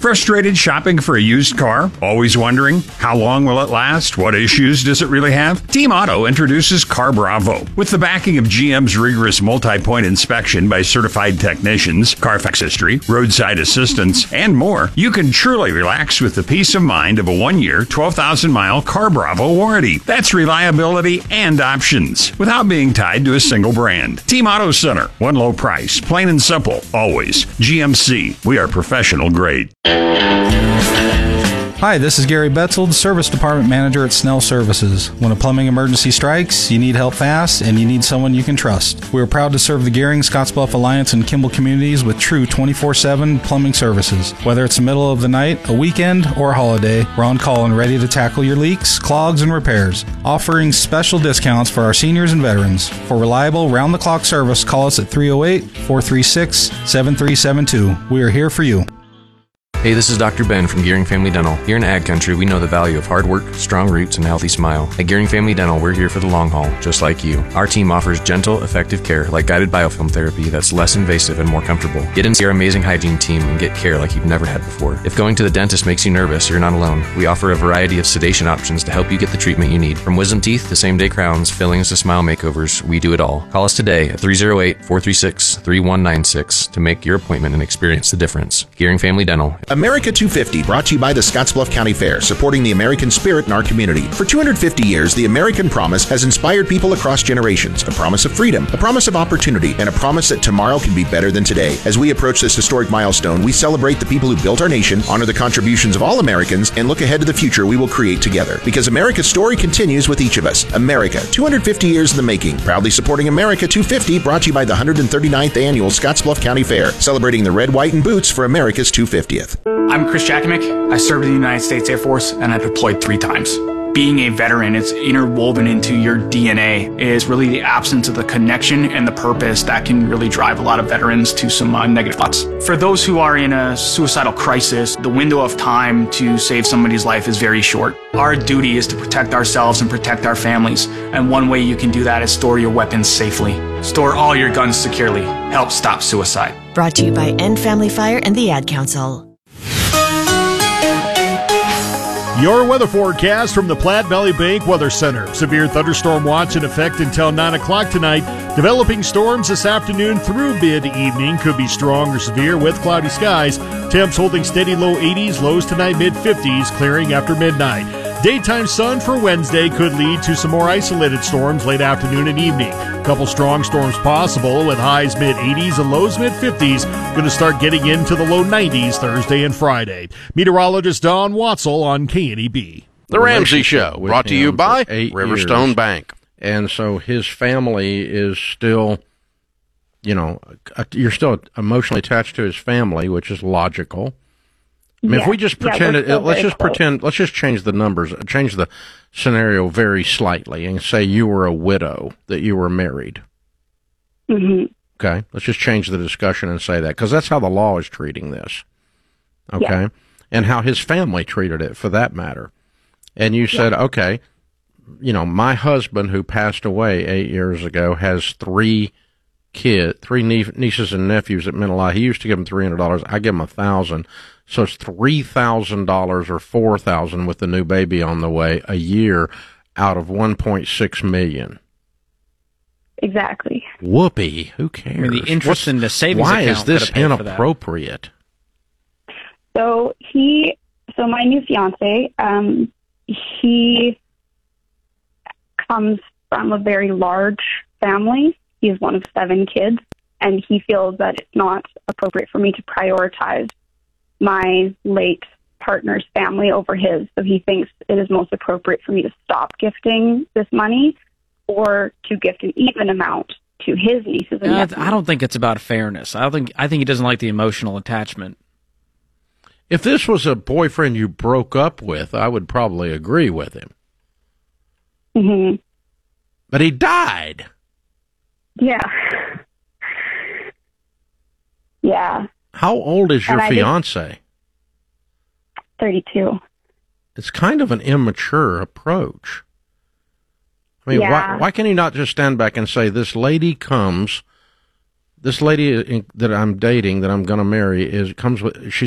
Frustrated shopping for a used car? Always wondering, how long will it last? What issues does it really have? Team Auto introduces Car Bravo. With the backing of GM's rigorous multi-point inspection by certified technicians, Carfax history, roadside assistance, and more, you can truly relax with the peace of mind of a 1-year, 12,000-mile Car Bravo warranty. That's reliability and options without being tied to a single brand. Team Auto Center. One low price. Plain and simple. Always. GMC. We are professional grade. Hi, this is Gary Betzold, Service Department Manager at Snell Services. When a plumbing emergency strikes, you need help fast, and you need someone you can trust. We are proud to serve the Gehring, Scottsbluff Alliance, and Kimball communities with true 24/7 plumbing services. Whether it's the middle of the night, a weekend, or a holiday, we're on call and ready to tackle your leaks, clogs, and repairs. Offering special discounts for our seniors and veterans. For reliable, round-the-clock service, call us at 308-436-7372. We are here for you. Hey, this is Dr. Ben from Gehring Family Dental. Here in Ag Country, we know the value of hard work, strong roots, and a healthy smile. At Gehring Family Dental, we're here for the long haul, just like you. Our team offers gentle, effective care like guided biofilm therapy that's less invasive and more comfortable. Get in to see our amazing hygiene team and get care like you've never had before. If going to the dentist makes you nervous, you're not alone. We offer a variety of sedation options to help you get the treatment you need. From wisdom teeth to same-day crowns, fillings to smile makeovers, we do it all. Call us today at 308-436-3196 to make your appointment and experience the difference. Gehring Family Dental. America 250, brought to you by the Scottsbluff County Fair, supporting the American spirit in our community. For 250 years, the American promise has inspired people across generations. A promise of freedom, a promise of opportunity, and a promise that tomorrow can be better than today. As we approach this historic milestone, we celebrate the people who built our nation, honor the contributions of all Americans, and look ahead to the future we will create together. Because America's story continues with each of us. America, 250 years in the making. Proudly supporting America 250, brought to you by the 139th Annual Scottsbluff County Fair, celebrating the red, white, and boots for America's 250th. I'm Chris Jakimick. I served in the United States Air Force and I deployed 3 times. Being a veteran, it's interwoven into your DNA. It is really the absence of the connection and the purpose that can really drive a lot of veterans to some negative thoughts. For those who are in a suicidal crisis, the window of time to save somebody's life is very short. Our duty is to protect ourselves and protect our families. And one way you can do that is store your weapons safely. Store all your guns securely. Help stop suicide. Brought to you by End Family Fire and the Ad Council. Your weather forecast from the Platte Valley Bank Weather Center. Severe thunderstorm watch in effect until 9 o'clock tonight. Developing storms this afternoon through mid-evening. Could be strong or severe with cloudy skies. Temps holding steady low 80s, lows tonight mid-50s, clearing after midnight. Daytime sun for Wednesday could lead to some more isolated storms late afternoon and evening. A couple strong storms possible with highs mid-80s and lows mid-50s. Going to start getting into the low 90s Thursday and Friday. Meteorologist Don Watzel on KNEB. The Ramsey Show, brought to you by Riverstone Bank. And so his family is still, you're still emotionally attached to his family, which is logical. I mean, if we just pretend let's just change the numbers, change the scenario very slightly and say you were a widow, that you were married. Mm-hmm. Okay. Let's just change the discussion and say that, because that's how the law is treating this. Okay. Yeah. And how his family treated it, for that matter. And you said, okay, my husband, who passed away 8 years ago, has 3 nieces and nephews that meant a lot. He used to give them $300. I give them $1,000. So it's $3,000 or $4,000 with the new baby on the way a year out of $1.6 million. Exactly. Whoopee. Who cares? I mean, the interest in the savings account. Why is this inappropriate? So my new fiance, he comes from a very large family. He's one of 7 kids, and he feels that it's not appropriate for me to prioritize my late partner's family over his. So he thinks it is most appropriate for me to stop gifting this money or to gift an even amount to his nieces and nephews. I don't think it's about fairness. I think he doesn't like the emotional attachment. If this was a boyfriend you broke up with, I would probably agree with him. Mm-hmm. But he died. Yeah. Yeah. How old is your fiance? 32. It's kind of an immature approach. I mean, why can he not just stand back and say, this lady that I'm dating, that I'm going to marry, she's